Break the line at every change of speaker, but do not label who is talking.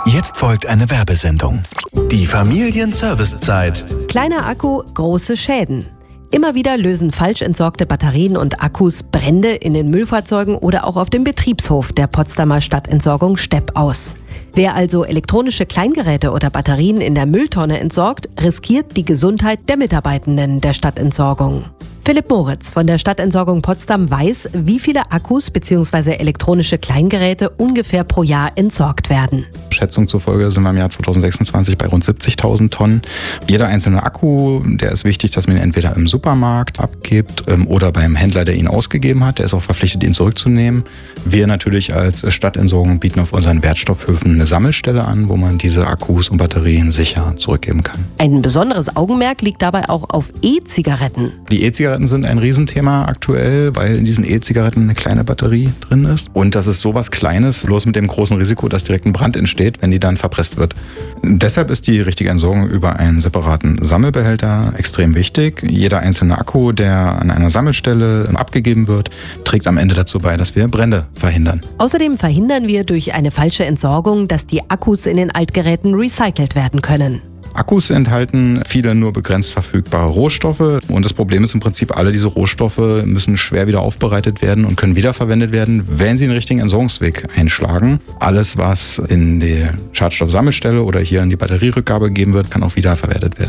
Jetzt folgt eine Werbesendung. Die Familienservicezeit.
Kleiner Akku, große Schäden. Immer wieder lösen falsch entsorgte Batterien und Akkus Brände in den Müllfahrzeugen oder auch auf dem Betriebshof der Potsdamer Stadtentsorgung Stepp aus. Wer also elektronische Kleingeräte oder Batterien in der Mülltonne entsorgt, riskiert die Gesundheit der Mitarbeitenden der Stadtentsorgung. Philipp Moritz von der Stadtentsorgung Potsdam weiß, wie viele Akkus bzw. elektronische Kleingeräte ungefähr pro Jahr entsorgt werden.
Schätzung zufolge sind wir im Jahr 2026 bei rund 70.000 Tonnen. Jeder einzelne Akku, der ist wichtig, dass man ihn entweder im Supermarkt abgibt oder beim Händler, der ihn ausgegeben hat. Der ist auch verpflichtet, ihn zurückzunehmen. Wir natürlich als Stadtentsorgung bieten auf unseren Wertstoffhöfen eine Sammelstelle an, wo man diese Akkus und Batterien sicher zurückgeben kann.
Ein besonderes Augenmerk liegt dabei auch auf E-Zigaretten.
Die E-Zigaretten sind ein Riesenthema aktuell, weil in diesen E-Zigaretten eine kleine Batterie drin ist. Und das ist sowas Kleines, bloß mit dem großen Risiko, dass direkt ein Brand entsteht, wenn die dann verpresst wird. Deshalb ist die richtige Entsorgung über einen separaten Sammelbehälter extrem wichtig. Jeder einzelne Akku, der an einer Sammelstelle abgegeben wird, trägt am Ende dazu bei, dass wir Brände verhindern.
Außerdem verhindern wir durch eine falsche Entsorgung, dass die Akkus in den Altgeräten recycelt werden können.
Akkus enthalten viele nur begrenzt verfügbare Rohstoffe und das Problem ist im Prinzip, alle diese Rohstoffe müssen schwer wieder aufbereitet werden und können wiederverwendet werden, wenn sie den richtigen Entsorgungsweg einschlagen. Alles, was in die Schadstoffsammelstelle oder hier in die Batterierückgabe gegeben wird, kann auch wiederverwertet werden.